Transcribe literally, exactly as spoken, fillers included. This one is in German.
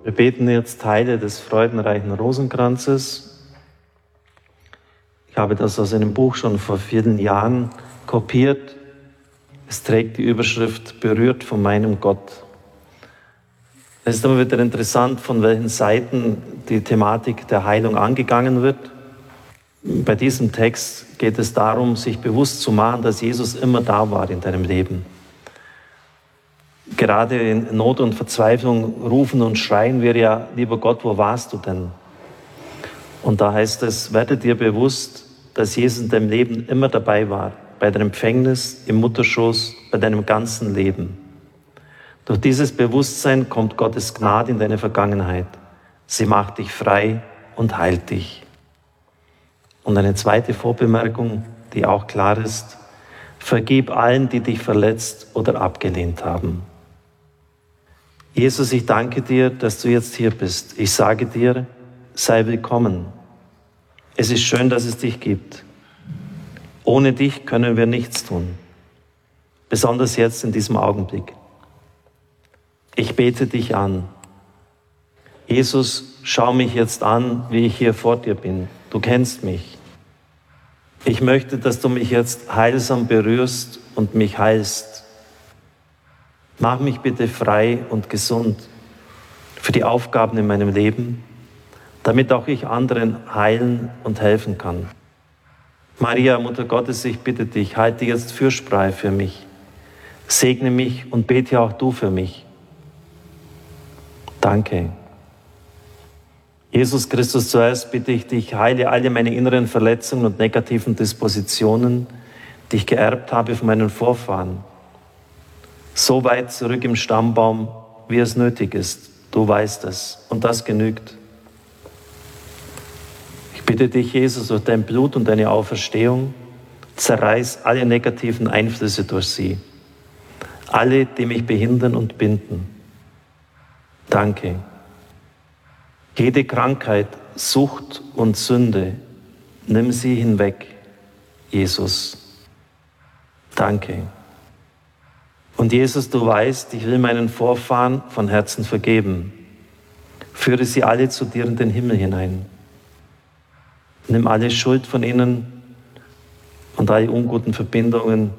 Wir beten jetzt Teile des freudenreichen Rosenkranzes. Ich habe das aus einem Buch schon vor vielen Jahren kopiert. Es trägt die Überschrift "Berührt von meinem Gott". Es ist immer wieder interessant, von welchen Seiten die Thematik der Heilung angegangen wird. Bei diesem Text geht es darum, sich bewusst zu machen, dass Jesus immer da war in deinem Leben. Gerade in Not und Verzweiflung rufen und schreien wir ja: Lieber Gott, wo warst du denn? Und da heißt es, werde dir bewusst, dass Jesus in deinem Leben immer dabei war, bei deinem Empfängnis, im Mutterschoß, bei deinem ganzen Leben. Durch dieses Bewusstsein kommt Gottes Gnade in deine Vergangenheit. Sie macht dich frei und heilt dich. Und eine zweite Vorbemerkung, die auch klar ist: Vergib allen, die dich verletzt oder abgelehnt haben. Jesus, ich danke dir, dass du jetzt hier bist. Ich sage dir, sei willkommen. Es ist schön, dass es dich gibt. Ohne dich können wir nichts tun. Besonders jetzt in diesem Augenblick. Ich bete dich an. Jesus, schau mich jetzt an, wie ich hier vor dir bin. Du kennst mich. Ich möchte, dass du mich jetzt heilsam berührst und mich heilst. Mach mich bitte frei und gesund für die Aufgaben in meinem Leben, damit auch ich anderen heilen und helfen kann. Maria, Mutter Gottes, ich bitte dich, halte jetzt Fürsprache für mich. Segne mich und bete auch du für mich. Danke. Jesus Christus, zuerst bitte ich dich, heile alle meine inneren Verletzungen und negativen Dispositionen, die ich geerbt habe von meinen Vorfahren. So weit zurück im Stammbaum, wie es nötig ist. Du weißt es und das genügt. Ich bitte dich, Jesus, durch dein Blut und deine Auferstehung, zerreiß alle negativen Einflüsse durch sie. Alle, die mich behindern und binden. Danke. Jede Krankheit, Sucht und Sünde, nimm sie hinweg, Jesus. Danke. Und Jesus, du weißt, ich will meinen Vorfahren von Herzen vergeben. Führe sie alle zu dir in den Himmel hinein. Nimm alle Schuld von ihnen und alle unguten Verbindungen